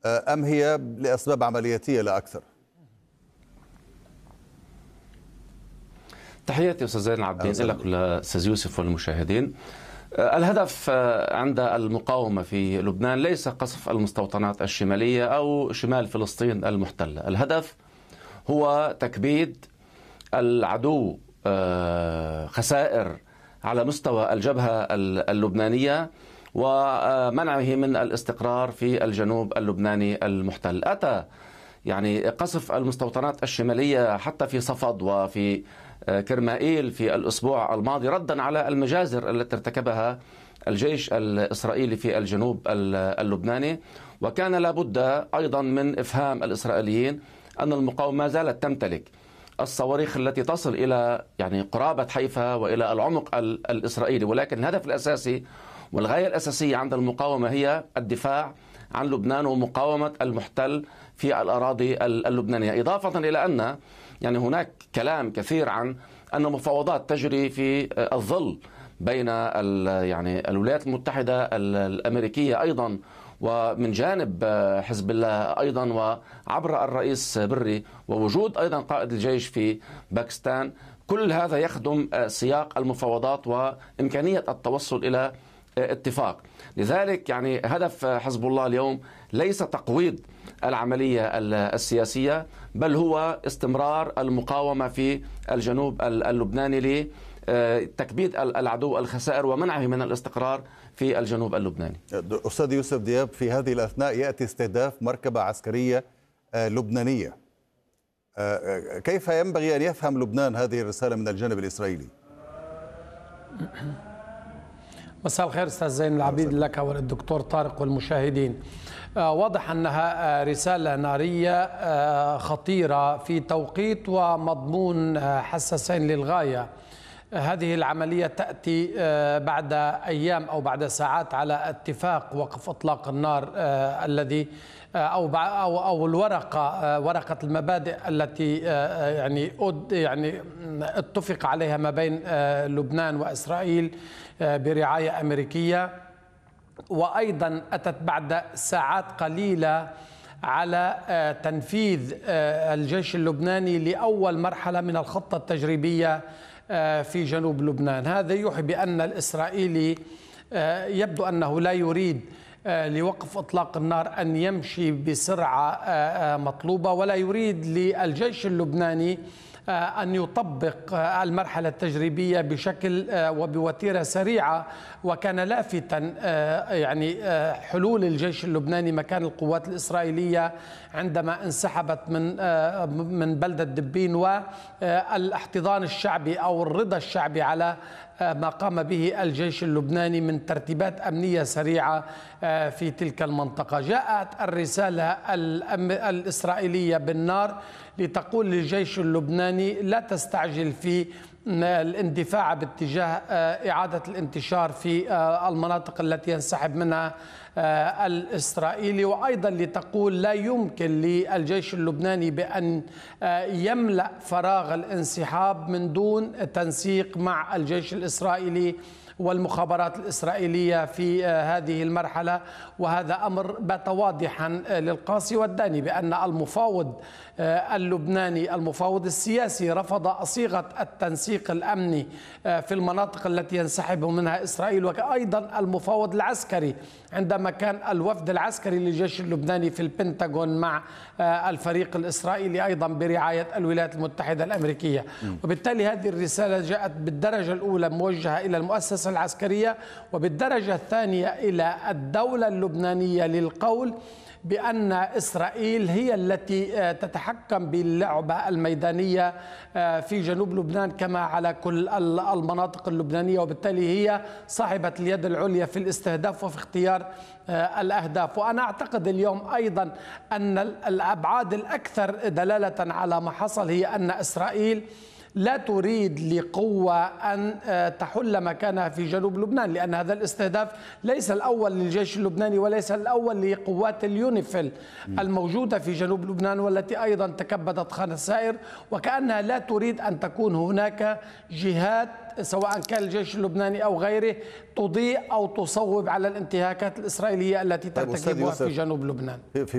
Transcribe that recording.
أم هي لأسباب عملياتية لا أكثر؟ تحياتي أستاذ زين العابدين لك ولأستاذ يوسف والمشاهدين. الهدف عند المقاومة في لبنان ليس قصف المستوطنات الشمالية أو شمال فلسطين المحتلة. الهدف هو تكبيد العدو خسائر على مستوى الجبهة اللبنانية ومنعه من الاستقرار في الجنوب اللبناني المحتل. أتى قصف المستوطنات الشمالية حتى في صفد وفي كرمائيل في الأسبوع الماضي ردا على المجازر التي ارتكبها الجيش الإسرائيلي في الجنوب اللبناني، وكان لابد أيضا من إفهام الإسرائيليين أن المقاومة ما زالت تمتلك الصواريخ التي تصل إلى قرابة حيفا وإلى العمق الإسرائيلي، ولكن الهدف الأساسي والغاية الأساسية عند المقاومة هي الدفاع عن لبنان ومقاومة المحتل في الأراضي اللبنانية، إضافة إلى أن هناك كلام كثير عن أن مفاوضات تجري في الظل بين الولايات المتحدة الأمريكية أيضا ومن جانب حزب الله أيضا وعبر الرئيس بري ووجود أيضا قائد الجيش في باكستان. كل هذا يخدم سياق المفاوضات وإمكانية التوصل إلى اتفاق. لذلك هدف حزب الله اليوم ليس تقويض العملية السياسية، بل هو استمرار المقاومة في الجنوب اللبناني لتكبيد العدو الخسائر ومنعه من الاستقرار في الجنوب اللبناني. أستاذ يوسف دياب، في هذه الأثناء يأتي استهداف مركبة عسكرية لبنانية. كيف ينبغي أن يفهم لبنان هذه الرسالة من الجانب الإسرائيلي؟ مساء الخير أستاذ زين العابدين لك وللدكتور طارق والمشاهدين. واضح أنها رسالة نارية خطيرة في توقيت ومضمون حساسين للغاية. هذه العملية تأتي بعد أيام أو بعد ساعات على اتفاق وقف إطلاق النار الذي أو الورقة، ورقة المبادئ التي اتفق عليها ما بين لبنان وإسرائيل برعاية أمريكية، وأيضا أتت بعد ساعات قليلة على تنفيذ الجيش اللبناني لأول مرحلة من الخطة التجريبية في جنوب لبنان. هذا يوحي بأن الإسرائيلي يبدو أنه لا يريد لوقف إطلاق النار أن يمشي بسرعة مطلوبة، ولا يريد للجيش اللبناني أن يطبق المرحلة التجريبية بشكل وبوتيرة سريعة. وكان لافتا حلول الجيش اللبناني مكان القوات الإسرائيلية عندما انسحبت من بلدة دبين، والاحتضان الشعبي أو الرضا الشعبي على ما قام به الجيش اللبناني من ترتيبات أمنية سريعة في تلك المنطقة. جاءت الرسالة الإسرائيلية بالنار لتقول للجيش اللبناني لا تستعجل في الاندفاع باتجاه إعادة الانتشار في المناطق التي ينسحب منها الإسرائيلي، وأيضا لتقول لا يمكن للجيش اللبناني بأن يملأ فراغ الانسحاب من دون تنسيق مع الجيش الإسرائيلي والمخابرات الإسرائيلية في هذه المرحلة. وهذا أمر بات واضحا للقاصي والداني بأن المفاوض اللبناني، المفاوض السياسي، رفض صيغة التنسيق الأمني في المناطق التي ينسحب منها إسرائيل، وأيضا المفاوض العسكري عندما كان الوفد العسكري للجيش اللبناني في البنتاغون مع الفريق الإسرائيلي أيضا برعاية الولايات المتحدة الأمريكية. وبالتالي هذه الرسالة جاءت بالدرجة الأولى موجهة إلى المؤسسة العسكرية، وبالدرجة الثانية إلى الدولة اللبنانية للقول بأن إسرائيل هي التي تتحكم باللعبة الميدانية في جنوب لبنان كما على كل المناطق اللبنانية، وبالتالي هي صاحبة اليد العليا في الاستهداف وفي اختيار الأهداف. وأنا أعتقد اليوم أيضا أن الأبعاد الأكثر دلالة على ما حصل هي أن إسرائيل لا تريد لقوة أن تحل مكانها في جنوب لبنان، لأن هذا الاستهداف ليس الأول للجيش اللبناني وليس الأول لقوات اليونيفيل الموجودة في جنوب لبنان والتي أيضا تكبدت خسائر، وكأنها لا تريد أن تكون هناك جهات سواء كان الجيش اللبناني أو غيره تضيء أو تصوب على الانتهاكات الإسرائيلية التي ترتكبها في جنوب لبنان.